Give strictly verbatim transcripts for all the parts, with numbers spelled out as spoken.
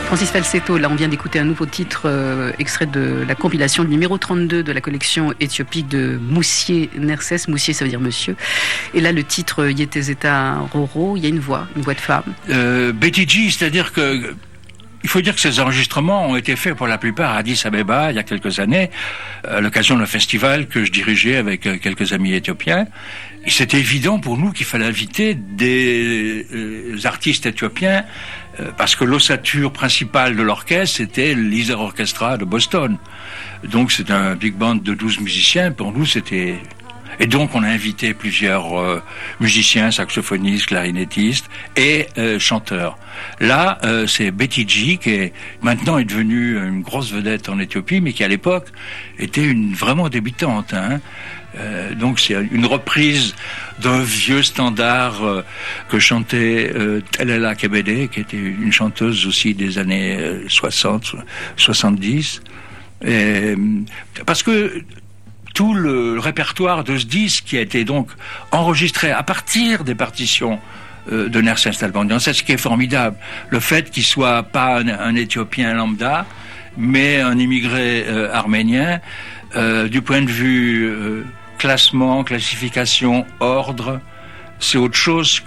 Francis Falsetto, là on vient d'écouter un nouveau titre euh, extrait de la compilation numéro trente-deux de la collection éthiopique de Moussier Nerses. Moussier ça veut dire monsieur. Et là le titre Yetezeta Roro, il y a une voix, une voix de femme. Euh, Betty G, c'est-à-dire que il faut dire que ces enregistrements ont été faits pour la plupart à Addis Abeba il y a quelques années, à l'occasion d'un festival que je dirigeais avec quelques amis éthiopiens. Et c'était évident pour nous qu'il fallait inviter des euh, artistes éthiopiens euh, parce que l'ossature principale de l'orchestre c'était l'Iser Orchestra de Boston. Donc c'est un big band de douze musiciens. Pour nous c'était... Et donc on a invité plusieurs euh, musiciens, saxophonistes, clarinettistes et euh, chanteurs. Là, euh, c'est Betty G qui est maintenant est devenue une grosse vedette en Éthiopie, mais qui à l'époque était une vraiment débutante. Hein. Euh, donc c'est une reprise d'un vieux standard euh, que chantait euh, Telela Kebede, qui était une chanteuse aussi des années euh, soixante, soixante-dix. Et, parce que tout le répertoire de ce disque qui a été donc enregistré à partir des partitions euh, de Nerses Nalbandian, c'est ce qui est formidable. Le fait qu'il soit pas un, un Éthiopien lambda, mais un immigré euh, arménien, euh, du point de vue euh, classement, classification, ordre, c'est autre chose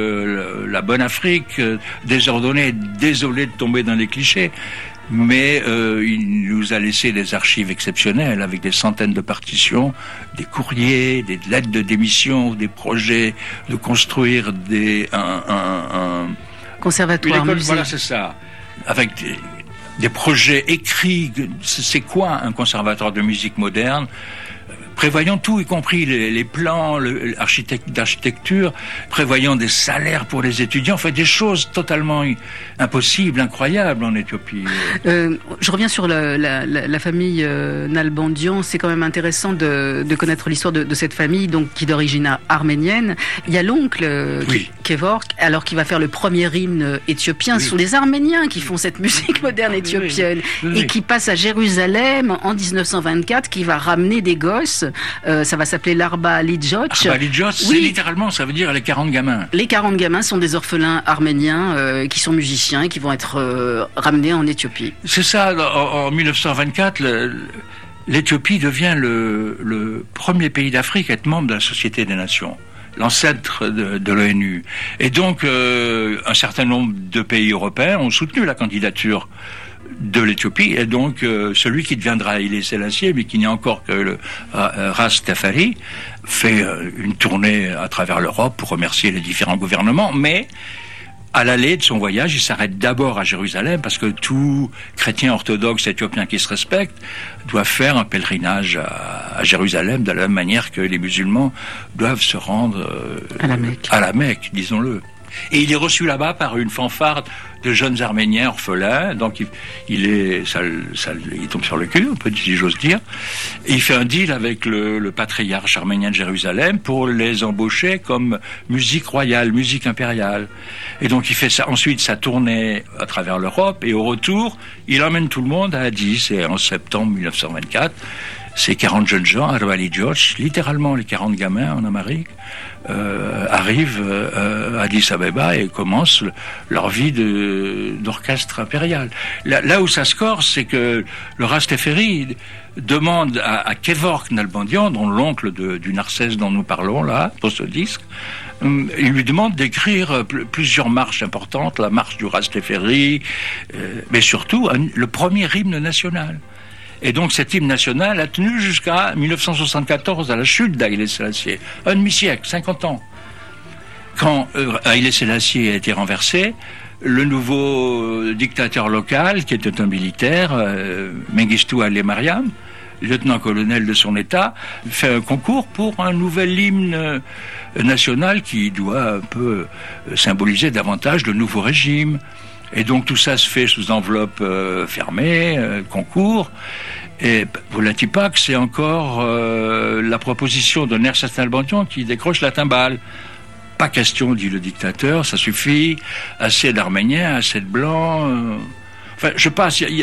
que la bonne Afrique, euh, désordonnée, désolé de tomber dans les clichés. Mais euh, il nous a laissé des archives exceptionnelles avec des centaines de partitions, des courriers, des lettres de démission, des projets de construire des un, un, un conservatoire musique. Voilà, c'est ça. Avec des, des projets écrits. C'est quoi un conservatoire de musique moderne? Prévoyant tout, y compris les, les plans le, l'architecte, d'architecture, prévoyant des salaires pour les étudiants, enfin des choses totalement impossibles, incroyables en Éthiopie. Euh, je reviens sur la, la, la famille euh, Nalbandian. C'est quand même intéressant de, de connaître l'histoire de, de cette famille, donc qui est d'origine arménienne. Il y a l'oncle euh, oui. Kevork, alors qui va faire le premier hymne éthiopien. Oui. Ce sont les Arméniens qui font cette musique moderne éthiopienne oui, oui, oui. et qui passe à Jérusalem en dix-neuf cent vingt-quatre, qui va ramener des gosses. Euh, ça va s'appeler l'Arba Lidjoch. Arba Lidjoch, oui. C'est littéralement, ça veut dire les quarante gamins. Les quarante gamins sont des orphelins arméniens euh, qui sont musiciens et qui vont être euh, ramenés en Éthiopie. C'est ça, en, en dix-neuf cent vingt-quatre, le, l'Éthiopie devient le, le premier pays d'Afrique à être membre de la Société des Nations, l'ancêtre de, de l'ONU. Et donc, euh, un certain nombre de pays européens ont soutenu la candidature de l'Éthiopie, et donc euh, celui qui deviendra Haïlé Sélassié, mais qui n'est encore que le euh, Ras Tafari, fait euh, une tournée à travers l'Europe pour remercier les différents gouvernements, mais à l'aller de son voyage, il s'arrête d'abord à Jérusalem, parce que tout chrétien orthodoxe éthiopien qui se respecte doit faire un pèlerinage à, à Jérusalem, de la même manière que les musulmans doivent se rendre euh, à la Mecque, à la Mecque, disons-le. Et il est reçu là-bas par une fanfare de jeunes Arméniens orphelins, donc il, il est, ça, ça, il tombe sur le cul, un peu, si j'ose dire, et il fait un deal avec le, le patriarche arménien de Jérusalem pour les embaucher comme musique royale, musique impériale. Et donc il fait ça, ensuite sa tournée à travers l'Europe, et au retour, il emmène tout le monde à Addis, et en septembre dix-neuf cent vingt-quatre, ces quarante jeunes gens, Arba Lidjoch, littéralement les quarante gamins en Amérique, euh, arrivent euh, à Addis Abeba et commencent leur vie de, d'orchestre impérial. Là, là où ça se corse, c'est que le Ras Teferi demande à, à Kevork Nalbandian, dont l'oncle de, du Narcisse dont nous parlons là, pour ce disque, il lui demande d'écrire plusieurs marches importantes, la marche du Ras Teferi, euh, mais surtout un, le premier hymne national. Et donc cet hymne national a tenu jusqu'à dix-neuf cent soixante-quatorze, à la chute d'Haïlé Sélassié, un demi-siècle, cinquante ans. Quand euh, Haïlé Sélassié a été renversé, le nouveau dictateur local, qui était un militaire, euh, Mengistu Haile Mariam, lieutenant-colonel de son État, fait un concours pour un nouvel hymne euh, national qui doit un peu euh, symboliser davantage le nouveau régime. Et donc tout ça se fait sous enveloppe euh, fermée, euh, concours. Et Boulatipak, c'est encore euh, la proposition de Nerses Nalbandian qui décroche la timbale. Pas question, dit le dictateur, ça suffit, assez d'Arméniens, assez de Blancs. Euh... Enfin, je passe,